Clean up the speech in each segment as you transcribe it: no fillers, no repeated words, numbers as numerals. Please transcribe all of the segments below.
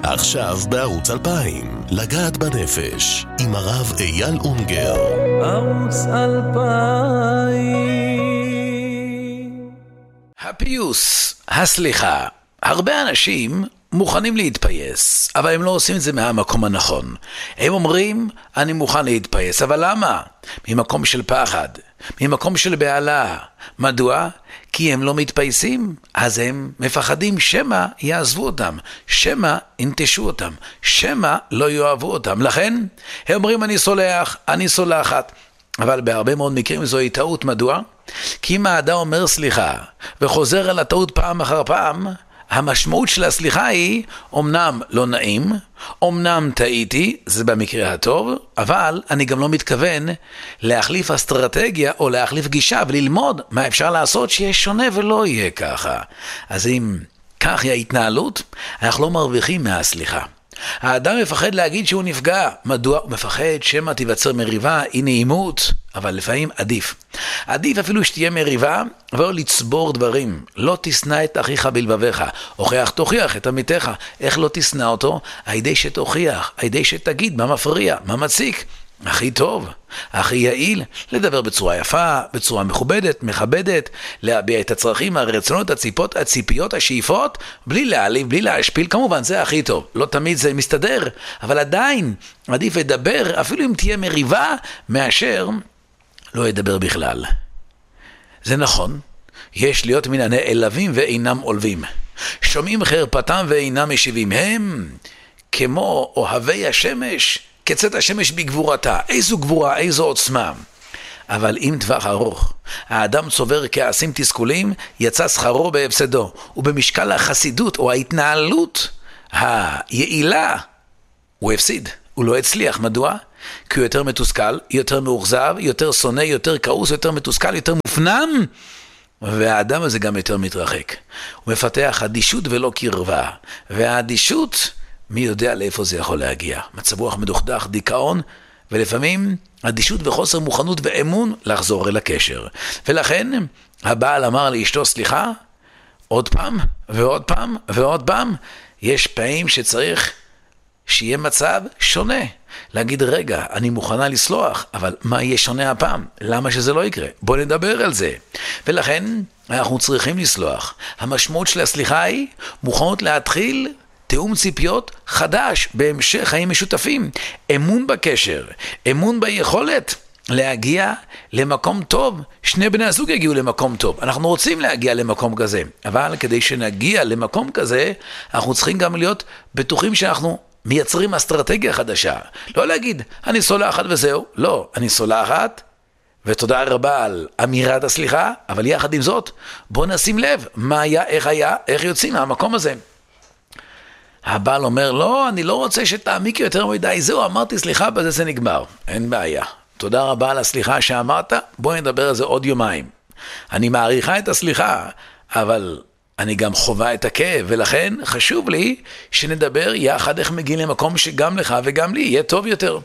עכשיו בערוץ 2000, לגעת בנפש, עם הרב אייל אונגר. ערוץ 2000. הפיוס, הסליחה. הרבה אנשים מוכנים להתפייס, אבל הם לא עושים את זה מהמקום הנכון. הם אומרים, אני מוכן להתפייס, אבל למה? ממקום של פחד, ממקום של בעלה. מדוע? כי הם לא מתפייסים, אז הם מפחדים שמא יעזבו אותם, שמא ינטשו אותם, שמא לא יאהבו אותם. לכן הם אומרים, אני סולח, אני סולחת. אבל בהרבה מאוד מקרים זוהי טעות. מדוע? כי אם האדם אומר סליחה וחוזר על הטעות פעם אחר פעם, המשמעות של הסליחה היא, אמנם לא נעים, אמנם טעיתי, זה במקרה הטוב, אבל אני גם לא מתכוון להחליף אסטרטגיה או להחליף גישה וללמוד מה אפשר לעשות שיהיה שונה ולא יהיה ככה. אז אם כך היא ההתנהלות, אנחנו לא מרוויחים מהסליחה. האדם מפחד להגיד שהוא נפגע. מדוע? הוא מפחד שמא תיווצר מריבה, אי נעימות, אבל לפעמים עדיף אפילו שתהיה מריבה ולא לצבור דברים. לא תשנא את אחיך בלבביך, הוכח תוכיח את עמיתך. איך לא תשנא אותו? הידי שתוכיח, הידי שתגיד מה מפריע, מה מציק. הכי טוב, הכי יעיל, לדבר בצורה יפה, בצורה מכובדת, מכבדת, להביע את הצרכים, הרצונות, הציפיות, השאיפות, בלי להעליב, בלי להשפיל. כמובן זה הכי טוב, לא תמיד זה מסתדר, אבל עדיין עדיף לדבר, אפילו אם תהיה מריבה, מאשר לא ידבר בכלל. זה נכון, יש להיות מן הנעלבים ואינם עולבים, שומעים חרפתם ואינם משיבים. הם כמו אוהבי השמש, כצאת השמש בגבורתה. איזו גבורה, איזו עוצמה. אבל אם טווח ארוך האדם צובר כעסים תסכולים, יצא שכרו בהפסדו. ובמשקל החסידות או ההתנהלות היעילה הוא הפסיד, הוא לא הצליח. מדוע? כי הוא יותר מתוסכל, יותר מאוכזב, יותר שונא, יותר כעוס, יותר מתוסכל, יותר מופנם, והאדם הזה גם יותר מתרחק. הוא מפתח אדישות ולא קרבה, והאדישות, מי יודע לאיפה זה יכול להגיע? מצב רוח מדוכדך, דיכאון, ולפעמים אדישות וחוסר מוכנות ואמון לחזור אל הקשר. ולכן הבעל אמר לאשתו סליחה, עוד פעם ועוד פעם ועוד פעם. יש פעמים שצריך שיהיה מצב שונה. להגיד, רגע, אני מוכנה לסלוח, אבל מה יהיה שונה הפעם? למה שזה לא יקרה? בוא נדבר על זה. ולכן אנחנו צריכים לסלוח. המשמעות של הסליחה היא מוכנות להתחיל תאום ציפיות חדש בהמשך חיים משותפים, אמון בקשר, אמון ביכולת להגיע למקום טוב. שני בני הזוג יגיעו למקום טוב, אנחנו רוצים להגיע למקום כזה, אבל כדי שנגיע למקום כזה אנחנו צריכים גם להיות בטוחים שאנחנו מייצרים אסטרטגיה חדשה. לא להגיד אני סולחת וזהו, לא, אני סולחת ותודה רבה על אמירת הסליחה, אבל יחד עם זאת בוא נשים לב מה היה, איך יוצאים מהמקום הזה. הבעל אומר, לא, אני לא רוצה שתעמיק יותר מדי, זהו, אמרתי סליחה, בזה זה נגמר. אין בעיה. תודה רבה על הסליחה שאמרת, בוא נדבר על זה עוד יומיים. אני מעריכה את הסליחה, אבל אני גם חובה את הכאב, ולכן חשוב לי שנדבר יחד איך מגיעים למקום שגם לך וגם לי יהיה טוב יותר.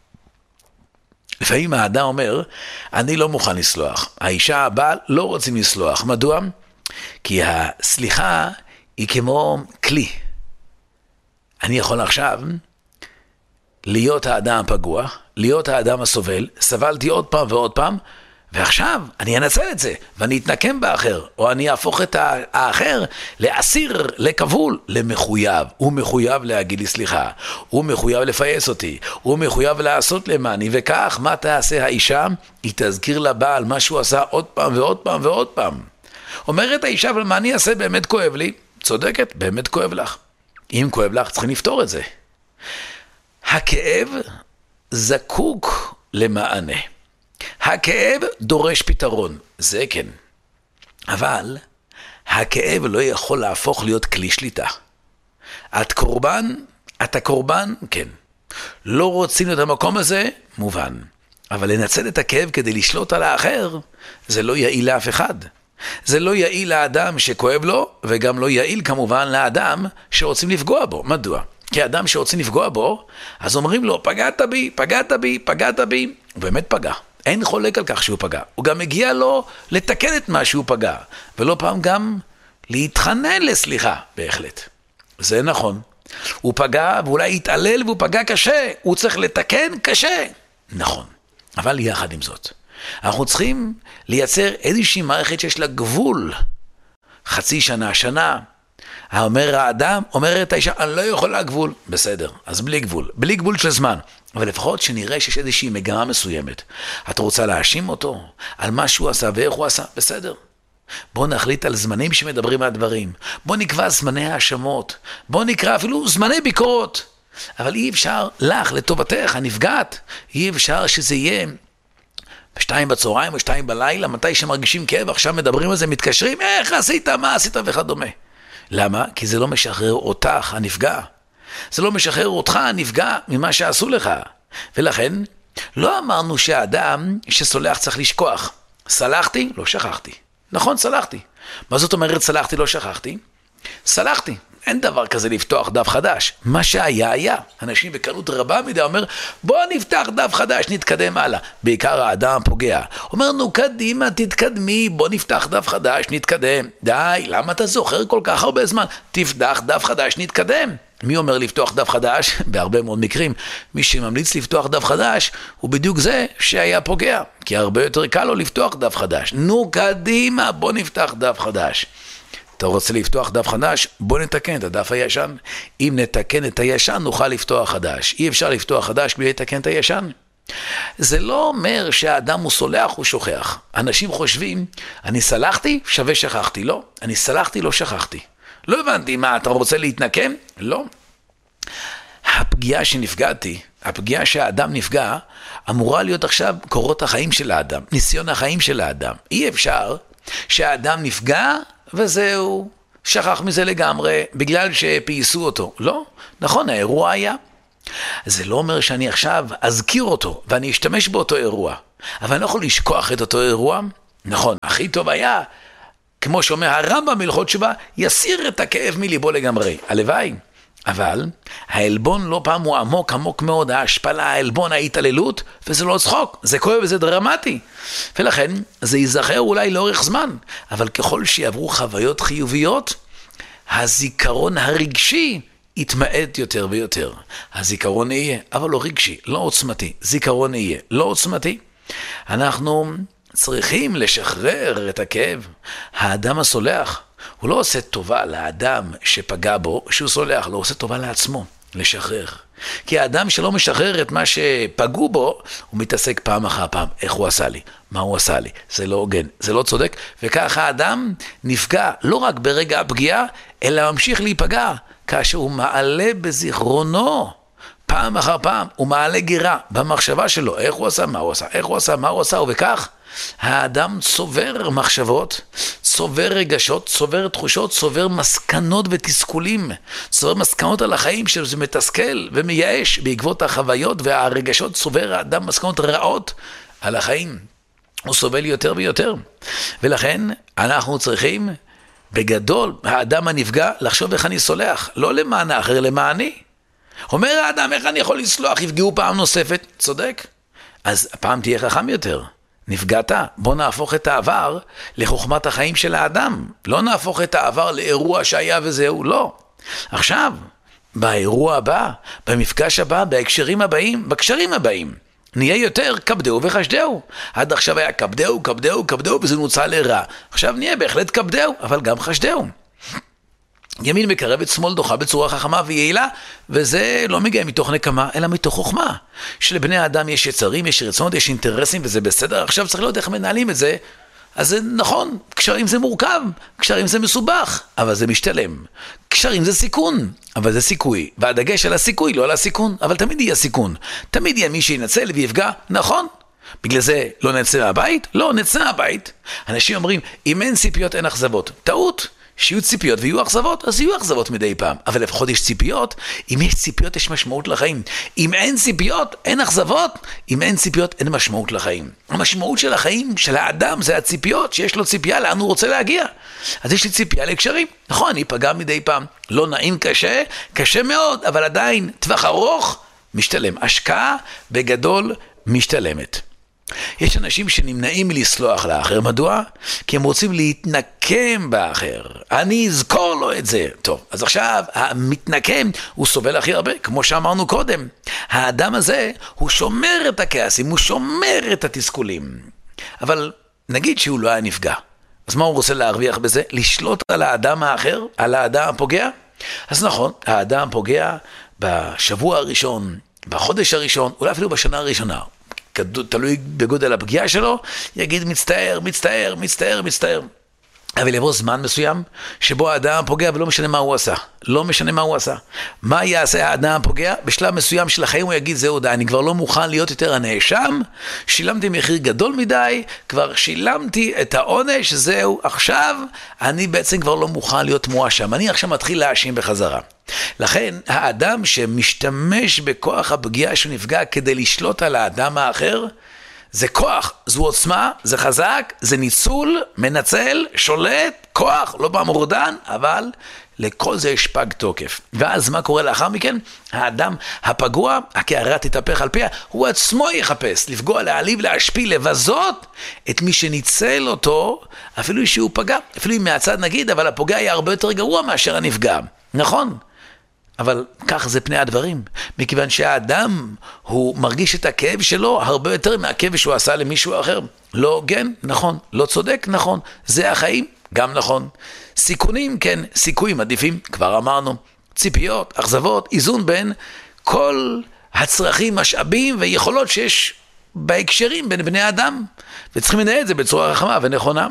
לפעמים האדם אומר, אני לא מוכן לסלוח. האישה, הבעל, לא רוצים לסלוח. מדוע? כי הסליחה היא כמו כלי. אני יכול עכשיו להיות האדם הפגוע, להיות האדם הסובל, סבלתי עוד פעם ועוד פעם, ועכשיו אני אנצל את זה, ואני אתנקם באחר, או אני אהפוך את האחר לאסיר, לכבול, למחויב. הוא מחויב להגיד לי סליחה, הוא מחויב לפייס אותי, הוא מחויב לעשות למעני, וכך מה תעשה האישה? היא תזכיר לבעל מה שהוא עשה עוד פעם ועוד פעם ועוד פעם. אומרת האישה, אבל מה אני אעשה? באמת כואב לי. צודקת, באמת כואב לך. אם כואב לך, צריכים לפתור את זה. הכאב זקוק למענה. הכאב דורש פתרון, זה כן. אבל הכאב לא יכול להפוך להיות כלי שליטה. אתה קורבן, כן. לא רוצים את המקום הזה, מובן. אבל לנצל את הכאב כדי לשלוט על האחר, זה לא יעיל לאף אחד. זה לא יעיל לאדם שכואב לו, וגם לא יעיל כמובן לאדם שרוצים לפגוע בו. מדוע? כי אדם שרוצים לפגוע בו, אז אומרים לו, פגעת בי, הוא באמת פגע. אין חולק על כך שהוא פגע. הוא גם מגיע לו לתקן את מה שהוא פגע, ולא פעם גם להתחנן לסליחה, בהחלט. זה נכון, הוא פגע ואולי יתעלל והוא פגע קשה, הוא צריך לתקן קשה. נכון, אבל יחד עם זאת, אנחנו צריכים לייצר איזושהי מערכת שיש לה גבול. חצי שנה, שנה. אומר האדם, אומרת האישה, אני לא יכולה גבול. בסדר, אז בלי גבול. בלי גבול של זמן. אבל לפחות שנראה שיש איזושהי מגמה מסוימת. את רוצה להאשים אותו על מה שהוא עשה ואיך הוא עשה? בסדר. בוא נחליט על זמנים שמדברים על דברים. בוא נקבע זמני האשמות. בוא נקרא אפילו זמני ביקורות. אבל אי אפשר לך, לטובתך, הנפגעת, אי אפשר שזה יהיה 2 בצהריים או 2 בלילה, מתי שמרגישים כאב, עכשיו מדברים על זה, מתקשרים, איך עשית, מה עשית וכדומה. למה? כי זה לא משחרר אותך, הנפגע. זה לא משחרר אותך, הנפגע, ממה שעשו לך. ולכן, לא אמרנו שהאדם שסולח צריך לשכוח. סלחתי? לא שכחתי. נכון, סלחתי. מה זאת אומרת סלחתי, לא שכחתי? סלחתי. אין דבר כזה לפתוח דף חדש. מה שהיה, היה. אנשים בקלות רבה מדי אומר, בוא נפתח דף חדש, נתקדם הלאה. בעיקר האדם פוגע. אומר, נו, קדימה, תתקדמי, בוא נפתח דף חדש, נתקדם. די, למה אתה זוכר כל כך הרבה זמן? תפתח דף חדש, נתקדם. מי אומר לפתוח דף חדש? בהרבה מאוד מקרים, מי שממליץ לפתוח דף חדש, הוא בדיוק זה שהיה פוגע. כי הרבה יותר קל לו לפתוח דף חדש. נו, קדימה, בוא נפתח דף חדש. אתה רוצה לפתוח דף חדש? בוא נתקן את הדף הישן. אם נתקן את הישן, נוכל לפתוח חדש. אי אפשר לפתוח חדש בלי לתקן את הישן. זה לא אומר שהאדם הוא סולח, הוא שוכח. אנשים חושבים, אני סלחתי, שווה שכחתי. לא, אני סלחתי, לא שכחתי. לא הבנתי, מה, אתה רוצה להתנקם? לא. הפגיעה שנפגעתי, הפגיעה שהאדם נפגע, אמורה להיות עכשיו קורות החיים של האדם, ניסיון החיים של האדם. אי אפשר שהאדם נפגע, וזהו, שכח מזה לגמרי, בגלל שפייסו אותו. לא, נכון, האירוע היה. זה לא אומר שאני עכשיו אזכיר אותו, ואני אשתמש באותו אירוע. אבל אני לא יכול לשכוח את אותו אירוע. נכון, הכי טוב היה, כמו שאומר הרמב"ם בהלכות תשובה, יסיר את הכאב מליבו לגמרי. הלוואי. אבל העלבון לא פעם הוא עמוק, עמוק מאוד, ההשפלה, העלבון, ההתעללות, וזה לא צחוק, זה כואב וזה דרמטי. ולכן זה ייזכר אולי לאורך זמן, אבל ככל שיעברו חוויות חיוביות, הזיכרון הרגשי יתמעט יותר ויותר. הזיכרון יהיה, אבל לא רגשי, לא עוצמתי. זיכרון יהיה, לא עוצמתי. אנחנו צריכים לשחרר את הכאב. האדם הסולח, הוא לא עושה טובה לאדם שפגע בו, שהוא סולח, לא עושה טובה לעצמו, לשחרר. כי האדם שלא משחרר את מה שפגעו בו, הוא מתעסק פעם אחר פעם. איך הוא עשה לי? מה הוא עשה לי? זה לא הוגן, זה לא צודק. וככה האדם נפגע לא רק ברגע הפגיעה, אלא ממשיך להיפגע. כאשר הוא מעלה בזיכרונו, פעם אחר פעם, הוא מעלה גירה במחשבה שלו. איך הוא עשה? מה הוא עשה? איך הוא עשה? מה הוא עשה? ובכך האדם צובר מחשבות, צובר רגשות, צובר תחושות, צובר מסקנות ותסכולים, צובר מסקנות על החיים שלו, זה מתסכל ומייאש בעקבות החוויות והרגשות, צובר האדם מסקנות רעות על החיים. הוא סובל יותר ויותר. ולכן אנחנו צריכים, בגדול, האדם הנפגע, לחשוב איך אני סולח, לא למען האחר, למעני. אומר האדם, איך אני יכול לסלוח? יפגעו פעם נוספת. צודק. אז הפעם תהיה חכם יותר. נפגעת, בוא נהפוך את העבר לחוכמת החיים של האדם. לא נהפוך את העבר לאירוע שהיה וזהו, לא. עכשיו, באירוע הבא, במפגש הבא, בהקשרים הבאים, בקשרים הבאים, נהיה יותר כבדהו וחשדהו. עד עכשיו היה כבדהו, כבדהו, כבדהו, וזה נוצא לרע. עכשיו נהיה בהחלט כבדהו, אבל גם חשדהו. ימין מקרבת, שמאל דוחה בצורה חכמה ויעילה, וזה לא מגיע מתוך נקמה, אלא מתוך חוכמה. שלבני האדם יש יצרים, יש רצונות, יש אינטרסים, וזה בסדר. עכשיו צריך לראות איך מנהלים את זה. אז זה נכון, קשרים זה מורכב, קשרים זה מסובך, אבל זה משתלם. קשרים זה סיכון, אבל זה סיכוי. והדגש על הסיכוי, לא על הסיכון, אבל תמיד יהיה סיכון. תמיד יהיה מי שינצל ויפגע, נכון. בגלל זה לא נצא מהבית? לא, נצא מהבית. אנשים אומרים, אם אין ציפיות אין אכזבות. טעות. שיהיו ציפיות ויהיו אכזבות, אז יהיו אכזבות מדי פעם. אבל לפחות יש ציפיות. אם יש ציפיות, יש משמעות לחיים. אם אין ציפיות, אין אכזבות. אם אין ציפיות, אין משמעות לחיים. המשמעות של החיים, של האדם, זה הציפיות, שיש לו ציפייה לאן הוא רוצה להגיע. אז יש לי ציפייה לקשרים. נכון, אני פגע מדי פעם. לא נעים, קשה, קשה מאוד, אבל עדיין, טווח ארוך, משתלם. השקעה בגדול משתלמת. יש אנשים שנמנעים מלסלוח לאחר. מדוע? כי הם רוצים להתנקם באחר. אני אזכור לו את זה. טוב, אז עכשיו המתנקם הוא סובל הכי הרבה, כמו שאמרנו קודם. האדם הזה הוא שומר את הכעסים, הוא שומר את התסכולים. אבל נגיד שהוא לא היה נפגע. אז מה הוא רוצה להרוויח בזה? לשלוט על האדם האחר, על האדם הפוגע? אז נכון, האדם פוגע בשבוע הראשון, בחודש הראשון, אולי אפילו בשנה הראשונה. תלוי בגודל הפגיעה שלו, יגיד מצטער, מצטער, מצטער, מצטער. אבל יבוא זמן מסוים שבו האדם פוגע ולא משנה מה הוא עשה. לא משנה מה הוא עשה. מה יעשה האדם פוגע? בשלב מסוים של החיים הוא יגיד, זהו די, אני כבר לא מוכן להיות יותר הנאשם, שילמתי מחיר גדול מדי, כבר שילמתי את העונש, זהו, עכשיו אני בעצם כבר לא מוכן להיות מואשם. אני עכשיו מתחיל להאשים בחזרה. לכן האדם שמשתמש בכוח הפגיעה שהוא נפגע כדי לשלוט על האדם האחר, זה כוח, זו עוצמה, זה חזק, זה ניצול, מנצל, שולט, כוח, לא במורדן, אבל לכל זה יש פג תוקף. ואז מה קורה לאחר מכן? האדם הפגוע, הקערה תתהפך על פיה, הוא עצמו יחפש, לפגוע, להעליב, להשפיל, לבזות את מי שניצל אותו, אפילו שהוא פגע, אפילו אם מהצד נגיד, אבל הפוגע יהיה הרבה יותר גרוע מאשר הנפגע. נכון? אבל כך זה פני הדברים, מכיוון שהאדם הוא מרגיש את הכאב שלו הרבה יותר מהכאב שהוא עשה למישהו אחר. לא הוגן, נכון, לא צודק, נכון, זה החיים, גם נכון. סיכונים, כן, סיכויים עדיפים, כבר אמרנו. ציפיות, אכזבות, איזון בין כל הצרכים, משאבים ויכולות שיש בהקשרים בין בני אדם, וצריכים לנהל את זה בצורה חכמה ונכונה.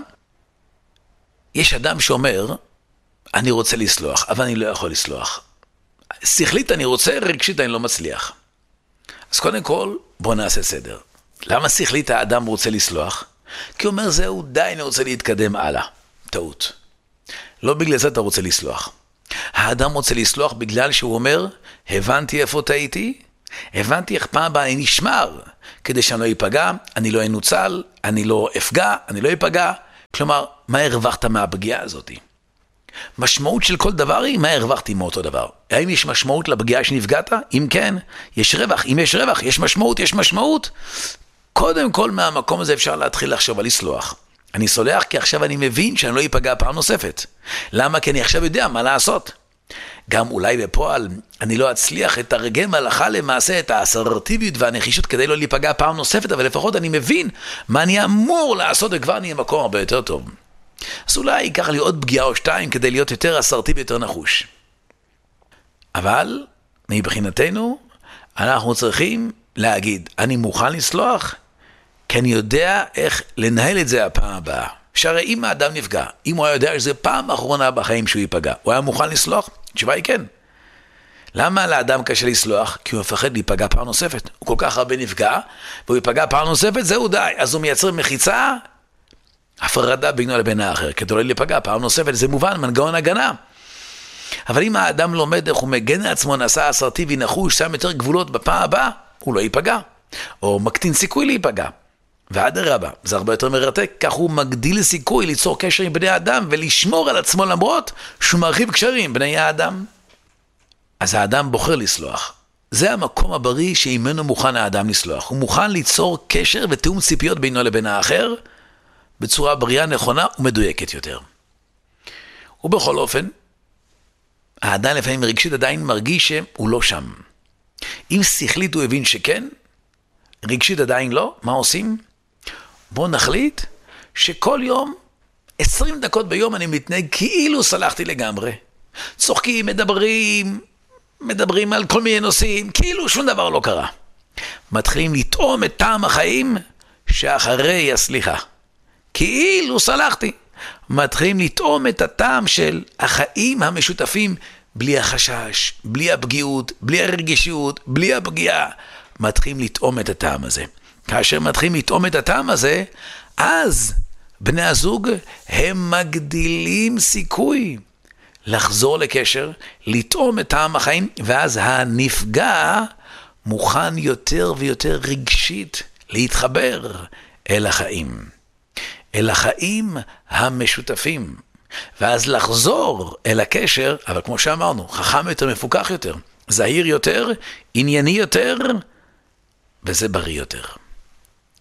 יש אדם שאומר, אני רוצה לסלוח, אבל אני לא יכול לסלוח. שכלית אני רוצה, רגשית אני לא מצליח. אז קודם כל, בוא נעשה סדר. למה שכלית האדם רוצה לסלוח? כי הוא אומר, זהו, די, אני רוצה להתקדם הלאה. טעות. לא בגלל זה אתה רוצה לסלוח. האדם רוצה לסלוח בגלל שהוא אומר, הבנתי איפה טעיתי, הבנתי איך פעם הבאה אני נשמר, כדי שאני לא ייפגע, אני לא אנוצל, אני לא אפגע, אני לא ייפגע. כלומר, מה הרווחת מהפגיעה הזאת? משמעות של כל דבר היא מה הרווחתי מאותו דבר. האם יש משמעות לפגיעה שנפגעת? אם כן, יש רווח. אם יש רווח, יש משמעות, יש משמעות. קודם כל מהמקום הזה אפשר להתחיל לחשוב על לסלוח. אני סולח כי עכשיו אני מבין שאני לא ייפגע פעם נוספת. למה? כי אני עכשיו יודע מה לעשות. גם אולי בפועל אני לא אצליח לתרגם הלכה למעשה את האסרטיביות והנחישות כדי לא להיפגע פעם נוספת, אבל לפחות אני מבין מה אני אמור לעשות וכבר אני במקום הרבה יותר טוב. אז אולי ייקח לי עוד פגיעה או שתיים כדי להיות יותר אסרטיבי, יותר נחוש. אבל מבחינתנו אנחנו צריכים להגיד, אני מוכן לסלוח, כי אני יודע איך לנהל את זה הפעם הבאה. שהרי אם האדם נפגע, אם הוא היה יודע שזה פעם האחרונה בחיים שהוא ייפגע, הוא היה מוכן לסלוח? התשובה היא כן. למה לאדם קשה לסלוח? כי הוא מפחד להיפגע פעם נוספת. הוא כל כך הרבה נפגע, והוא ייפגע פעם נוספת, זהו די. אז הוא מייצר מחיצה, הפרדה בינו לבין האחר, כדי לא להיפגע פעם נוספת, זה מובן, מנגנון הגנה. אבל אם האדם לומד איך הוא מגן לעצמו, נעשה אסרטיבי נחוש, שם יותר גבולות בפעם הבאה, הוא לא ייפגע, או מקטין סיכוי להיפגע. ועד הרבה, זה הרבה יותר מרתק, כך הוא מגדיל סיכוי ליצור קשר עם בני האדם, ולשמור על עצמו למרות שהוא מרחיב קשרים עם בני האדם. אז האדם בוחר לסלוח. זה המקום הבריא שעימנו מוכן האדם לסלוח. הוא מוכן ליצור קשר ותאום ציפיות בינו לבין האחר, בצורה בריאה נכונה ומדויקת יותר. ובכל אופן, האדם לפעמים רגשית עדיין מרגיש שהוא לא שם. אם שכלית הוא הבין שכן, רגשית עדיין לא, מה עושים? בוא נחליט שכל יום, 20 דקות ביום אני מתנהג כאילו סלחתי לגמרי. צוחקים, מדברים על כל מיני נושאים, כאילו שום דבר לא קרה. מתחילים לטעום את טעם החיים שאחרי הסליחה. כאילו סלחתי. מתחילים לטעום את הטעם של החיים המשותפים בלי החשש, בלי הפגיעות, בלי הרגישות, בלי הפגיעה. מתחילים לטעום את הטעם הזה. כאשר מתחילים לטעום את הטעם הזה, אז בני הזוג הם מגדילים סיכוי לחזור לקשר, לטעום את טעם החיים, ואז הנפגע מוכן יותר ויותר רגשית להתחבר אל החיים. אל החיים המשותפים. ואז לחזור אל הקשר, אבל כמו שאמרנו, חכם יותר, מפוקח יותר, זהיר יותר, ענייני יותר, וזה בריא יותר.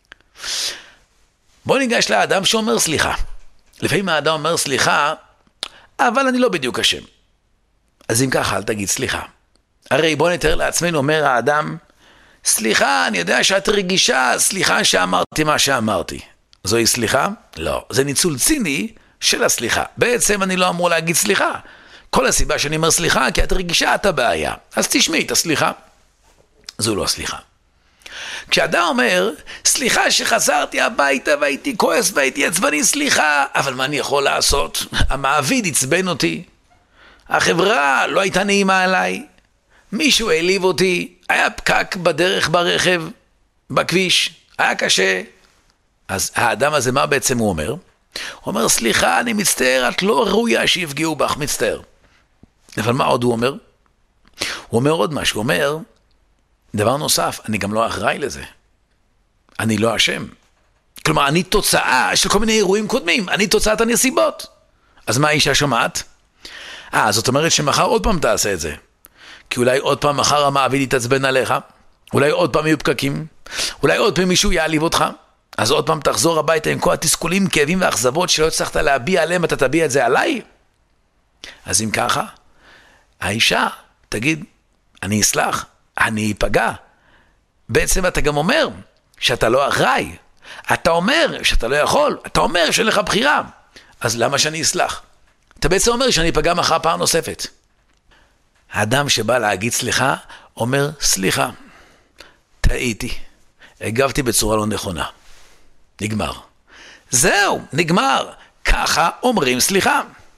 בוא ניגש לאדם שאומר סליחה. לפעמים האדם אומר סליחה, אבל אני לא בדיוק אשם. אז אם ככה, אל תגיד סליחה. הרי בוא נתאר לעצמנו, אומר האדם, סליחה, אני יודע שאת רגישה, סליחה שאמרתי מה שאמרתי. זוהי סליחה? לא. זה ניצול ציני של הסליחה. בעצם אני לא אמור להגיד סליחה. כל הסיבה שאני אומר סליחה, כי את רגישה את הבעיה. אז תשמעי את הסליחה. זו לא סליחה. כשאדם אומר, סליחה שחזרתי הביתה והייתי כועס והייתי עצבני, סליחה, אבל מה אני יכול לעשות? המעביד עצבן אותי. החברה לא הייתה נעימה עליי. מישהו העליב אותי. היה פקק בדרך ברכב, בכביש. היה קשה. אז האדם הזה, מה בעצם הוא אומר? הוא אומר, סליחה, אני מצטער, את לא ראויה שיפגעו בך, מצטער. אבל מה עוד הוא אומר? הוא אומר עוד משהו, הוא אומר, דבר נוסף, אני גם לא אחראי לזה. אני לא אשם. כלומר, אני תוצאה של כל מיני אירועים קודמים, אני תוצאת הנסיבות. אז מה האישה שומעת? זאת אומרת שמחר עוד פעם תעשה את זה. כי אולי עוד פעם מחר המעביד יתעצבן עליך, אולי עוד פעם יהיו פקקים, אולי עוד פעם מישהו יעליב אותך, אז עוד פעם תחזור הביתה עם כל התסכולים, כאבים ואכזבות שלא הצלחת להביע עליהם, אתה תביע את זה עליי? אז אם ככה, האישה תגיד, אני אסלח, אני אפגע. בעצם אתה גם אומר שאתה לא אחראי, אתה אומר שאתה לא יכול, אתה אומר שאין לך בחירה, אז למה שאני אסלח? אתה בעצם אומר שאני אפגע מחר פעם נוספת. האדם שבא להגיד סליחה, אומר סליחה, טעיתי, הגבתי בצורה לא נכונה. נגמר. זהו, נגמר. ככה אומרים סליחה.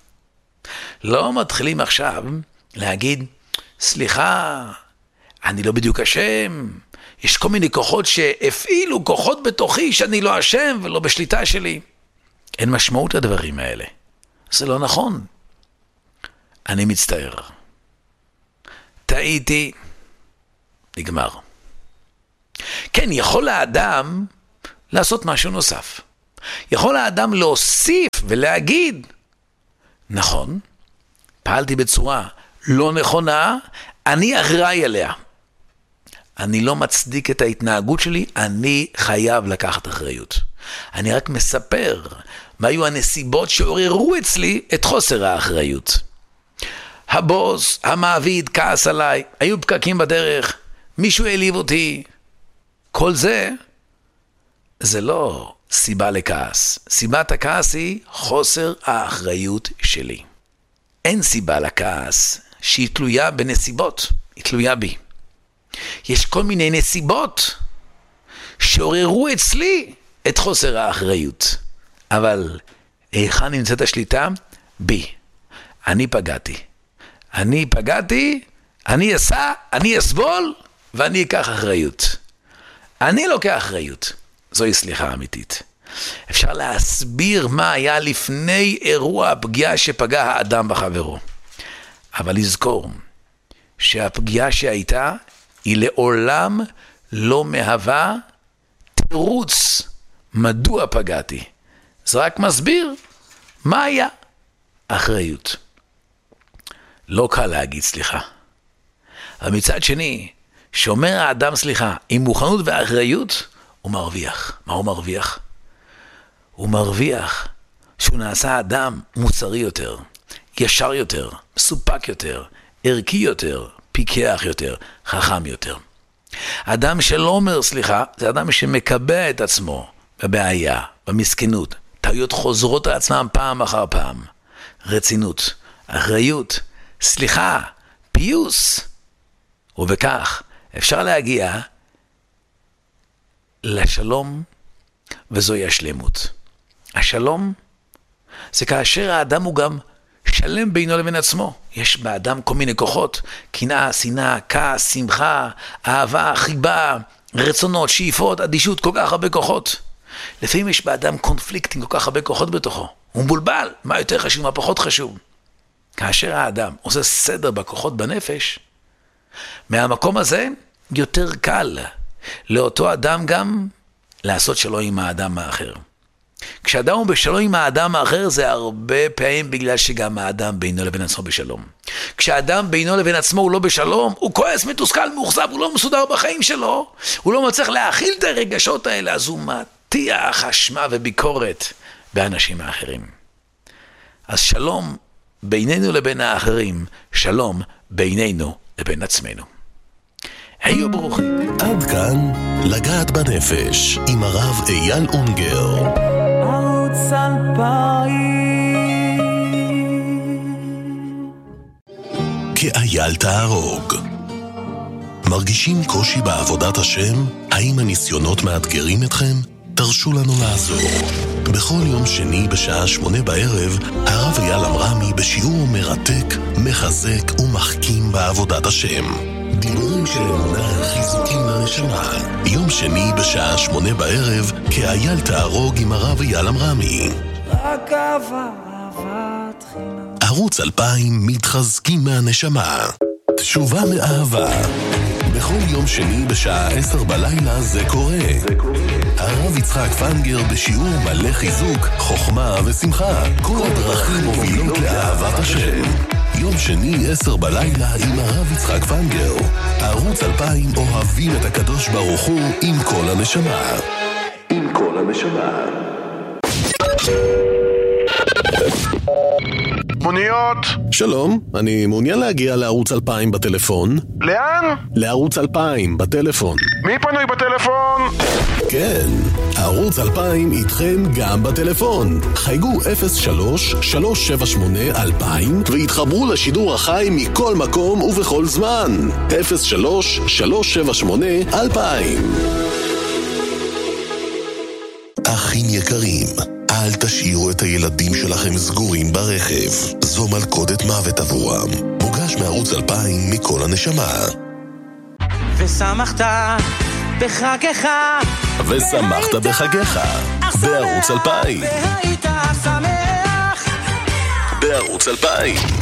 לא מתחילים עכשיו להגיד, סליחה, אני לא בדיוק אשם. יש כל מיני כוחות שהפעילו כוחות בתוכי שאני לא אשם ולא בשליטה שלי. אין משמעות לדברים האלה. זה לא נכון. אני מצטער. טעיתי. נגמר. כן, יכול האדם לעשות משהו נוסף. יכול האדם להוסיף ולהגיד, נכון, פעלתי בצורה לא נכונה, אני אחראי עליה. אני לא מצדיק את ההתנהגות שלי, אני חייב לקחת אחריות. אני רק מספר מה היו הנסיבות שעוררו אצלי את חוסר האחריות. הבוס, המעביד, כעס עליי, היו פקקים בדרך, מישהו העליב אותי. כל זה לא סיבה לכעס. סיבת הכעס היא חוסר האחריות שלי. אין סיבה לכעס שהיא תלויה בנסיבות, היא תלויה בי. יש כל מיני נסיבות שעוררו אצלי את חוסר האחריות. אבל היכן נמצאת השליטה? בי. אני פגעתי, אני אסע, אני אסבול, ואני אקח אחריות. אני לוקח אחריות. זוהי סליחה אמיתית. אפשר להסביר מה היה לפני אירוע הפגיעה שפגע האדם בחברו. אבל לזכור שהפגיעה שהייתה היא לעולם לא מהווה תירוץ מדוע פגעתי. זה רק מסביר מה היה אחריות. לא קל להגיד סליחה. אבל מצד שני, שאומר האדם סליחה עם מוכנות ואחריות, הוא מרוויח. מה הוא מרוויח? הוא מרוויח שהוא נעשה אדם מוסרי יותר, ישר יותר, מסופק יותר, ערכי יותר, פיקח יותר, חכם יותר. אדם שלא אומר סליחה, זה אדם שמקבע את עצמו בבעיה, במסכנות, טעויות חוזרות על עצמם פעם אחר פעם. רצינות, אחריות, סליחה, פיוס. ובכך אפשר להגיע לשלום, וזוהי השלמות. השלום זה כאשר האדם הוא גם שלם בינו לבין עצמו. יש באדם כל מיני כוחות, קנאה, שנאה, כעס, שמחה, אהבה, חיבה, רצונות, שאיפות, אדישות, כל כך הרבה כוחות. לפעמים יש באדם קונפליקט עם כל כך הרבה כוחות בתוכו. הוא מבולבל, מה יותר חשוב, מה פחות חשוב. כאשר האדם עושה סדר בכוחות בנפש, מהמקום הזה יותר קל לאותו אדם גם לעשות שלום עם האדם האחר. כשאדם הוא בשלום עם האדם האחר, זה הרבה פעמים בגלל שגם האדם בינו לבין עצמו בשלום. כשאדם בינו לבין עצמו הוא לא בשלום, הוא כועס, מתוסכל, מאוכזב, הוא לא מסודר בחיים שלו, הוא לא מצליח להכיל את הרגשות האלה, אז הוא להטיח אשמה וביקורת באנשים האחרים. אז שלום בינינו לבין האחרים, שלום בינינו לבין עצמנו. היו ברוכים. עד כאן לגעת בנפש עם הרב אייל אונגר. ערוץ 2000. כאייל תהרוג. מרגישים קושי בעבודת השם? האם הניסיונות מאתגרים אתכם? תרשו לנו לעזור. בכל יום שני בשעה 8 בערב, הרב אייל אמרמי בשיעור מרתק, מחזק ומחכים בעבודת השם. דיבורים של אמונה, חיזוקים לנשמה. יום שני בשעה 8 בערב, כאייל תהרוג עם הרב אייל אמרמי. רק אהבת חינם. ערוץ 2000 מתחזקים מהנשמה. תשובה מאהבה. בכל יום שני בשעה 10 בלילה זה קורה. הרב יצחק פנגר בשיעור מלא חיזוק, חוכמה ושמחה. כל הדרכים מובילות לאהבת השם. יום שני 10 בלילה עם הרב יצחק פנגר. ערוץ 2000 אוהבים את הקדוש ברוך הוא עם כל הנשמה. עם כל הנשמה. מוניות. שלום, אני מעוניין להגיע לערוץ 2000 בטלפון. לאן? לערוץ 2000 בטלפון. מי פנוי בטלפון? כן, ערוץ 2000 איתכם גם בטלפון. חייגו 03-378-2000 והתחברו לשידור החי מכל מקום ובכל זמן. 03-378-2000. אחים יקרים, אל תשאירו את הילדים שלכם סגורים ברכב. זו מלכודת מוות עבורם. מוגש מערוץ 2000 מכל הנשמה. ושמחת בחגך. ושמחת בחגיך. בערוץ 2000. והיית שמח. בערוץ 2000.